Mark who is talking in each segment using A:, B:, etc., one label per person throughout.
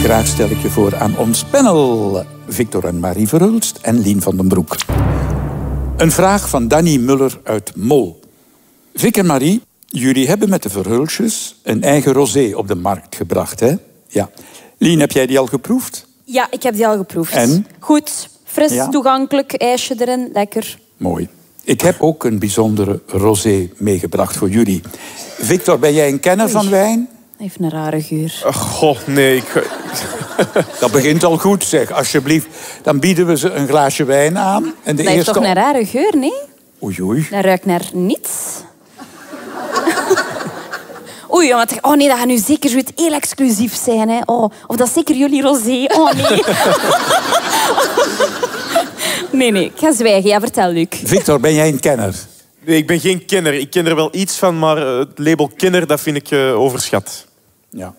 A: Graag stel ik je voor aan ons panel. Victor en Marie Verhulst en Lien van den Broek. Een vraag van Danny Muller uit Mol. Vic en Marie, jullie hebben met de Verhulstjes een eigen rosé op de markt gebracht, hè? Ja. Lien, heb jij die al geproefd?
B: Ja, ik heb die al geproefd.
A: En?
B: Goed, fris,
A: Ja?
B: toegankelijk, ijsje erin, lekker.
A: Mooi. Ik heb ook een bijzondere rosé meegebracht voor jullie. Victor, ben jij een kenner van wijn?
B: Hij heeft een rare geur.
C: God, nee.
A: Dat begint al goed, zeg. Alsjeblieft. Dan bieden we ze een glaasje wijn aan. En de
B: Dat heeft toch een rare geur, nee?
A: Oei, oei.
B: Dat ruikt naar niets. Oei, want... Oh nee, dat gaat nu zeker zoiets heel exclusief zijn. Hè. Oh, of dat is zeker jullie rosé. Oh nee. Nee, ik ga zwijgen. Ja, vertel, Luc.
A: Victor, ben jij een kenner?
C: Nee, ik ben geen kenner. Ik ken er wel iets van, maar het label kenner, dat vind ik overschat.
A: Ja.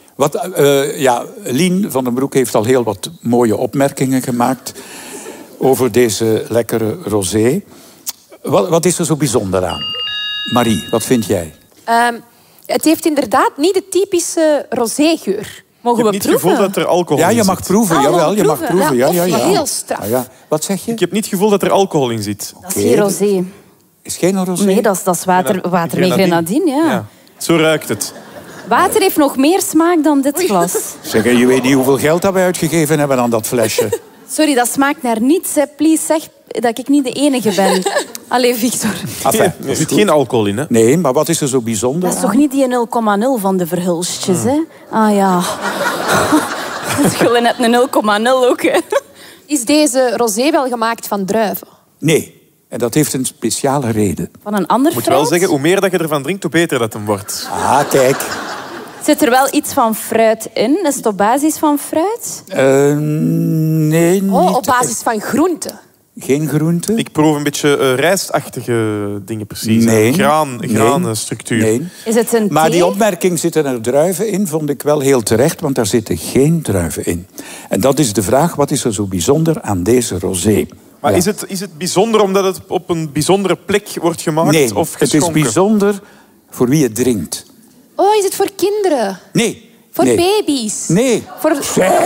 A: Lien van den Broek heeft al heel wat mooie opmerkingen gemaakt over deze lekkere rosé. Wat is er zo bijzonder aan? Marie, wat vind jij?
D: Het heeft inderdaad niet de typische roségeur. Mogen we
C: niet het gevoel dat er alcohol in
A: Ja,
C: zit.
A: je mag proeven. Jawel, je mag proeven. Ja.
D: Heel straf.
A: Ah, ja. Wat zeg je?
C: Ik heb niet het gevoel dat er alcohol in zit.
B: Dat is geen rosé.
A: Is geen rosé?
B: Nee, dat is water met grenadine, ja.
C: Zo ruikt het.
B: Water heeft nog meer smaak dan dit glas.
A: Zeg, je weet niet hoeveel geld dat wij uitgegeven hebben aan dat flesje.
B: Sorry, dat smaakt naar niets. Hè. Please, zeg dat ik niet de enige ben. Allee, Victor.
A: Enfin,
C: Er zit geen alcohol in, hè?
A: Nee, maar wat is er zo bijzonder
B: Dat is toch niet die 0,0 van de Verhulstjes, hè? Ah ja. Dat is gewoon net een 0,0 ook, hè.
D: Is deze rosé wel gemaakt van druiven?
A: Nee, en dat heeft een speciale reden.
B: Van een ander
C: Ik moet
B: fruit?
C: wel zeggen, hoe meer dat je ervan drinkt, hoe beter dat hem wordt.
A: Ah, kijk.
B: Zit er wel iets van fruit in? Is het op basis van fruit?
A: Nee, niet.
D: Oh, op basis van groenten.
A: Geen groente?
C: Ik proef een beetje rijstachtige dingen precies.
A: Nee.
C: Graanstructuur.
A: Nee.
B: Is het een
A: Maar
B: thee?
A: die opmerking, zitten er druiven in, vond ik wel heel terecht, want daar zitten geen druiven in. En dat is de vraag, wat is er zo bijzonder aan deze rosé?
C: Maar
A: Ja.
C: is het bijzonder omdat het op een bijzondere plek wordt gemaakt
A: Nee,
C: of
A: het
C: geschonken?
A: is bijzonder voor wie het drinkt.
D: Oh, is het voor kinderen?
A: Nee.
D: Voor
A: nee.
D: baby's?
A: Nee.
D: Voor...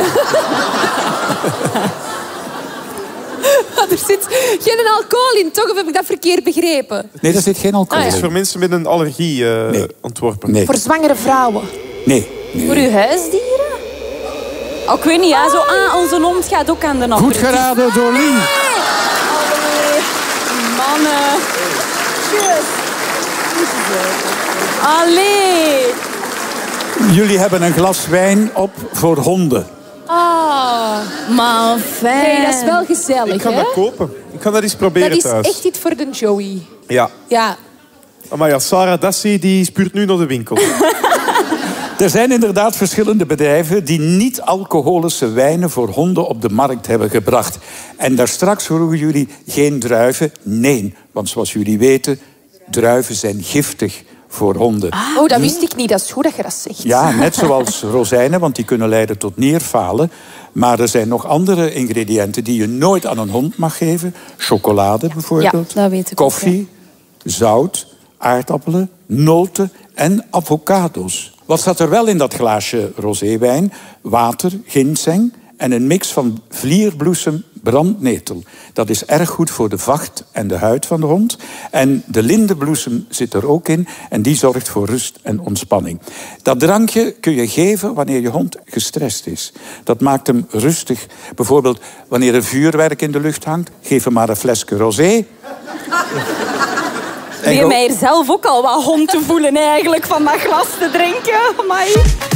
D: Er zit geen alcohol in, toch? Of heb ik dat verkeerd begrepen?
A: Nee, daar zit geen alcohol
C: Het is
A: in.
C: voor mensen met een allergie ontworpen.
A: Nee.
D: Voor zwangere vrouwen?
A: Nee.
B: Voor uw huisdieren? Oh, ik weet niet, ja. Zo, onze hond gaat ook aan de aperitief.
A: Goed geraden door Lien.
B: Allee, mannen. Allee.
A: Jullie hebben een glas wijn op voor honden.
D: Ah,
B: Maar fijn.
D: nee, dat is wel gezellig,
C: Ik ga
D: hè?
C: dat kopen. Ik ga dat eens proberen
D: Dat is
C: thuis.
D: echt iets voor de Joey.
C: Ja.
D: Ja.
C: Maar ja, Sarah Dassi die spuurt nu naar de winkel.
A: Er zijn inderdaad verschillende bedrijven die niet-alcoholische wijnen voor honden op de markt hebben gebracht. En daar straks vroegen jullie geen druiven. Nee, want zoals jullie weten, druiven zijn giftig voor honden.
D: Oh, dat wist ik niet. Dat is goed dat je dat zegt.
A: Ja, net zoals rozijnen, want die kunnen leiden tot nierfalen. Maar er zijn nog andere ingrediënten die je nooit aan een hond mag geven. Chocolade bijvoorbeeld.
B: Ja, dat weet ik ook,
A: koffie, zout, aardappelen, noten en avocado's. Wat zat er wel in dat glaasje roséwijn? Water, ginseng en een mix van vlierbloesem, brandnetel. Dat is erg goed voor de vacht en de huid van de hond. En de lindenbloesem zit er ook in en die zorgt voor rust en ontspanning. Dat drankje kun je geven wanneer je hond gestrest is. Dat maakt hem rustig. Bijvoorbeeld wanneer er vuurwerk in de lucht hangt, geef hem maar een flesje rosé.
B: Ik begin mij hier zelf ook al wat hond te voelen eigenlijk van dat glas te drinken. Amai.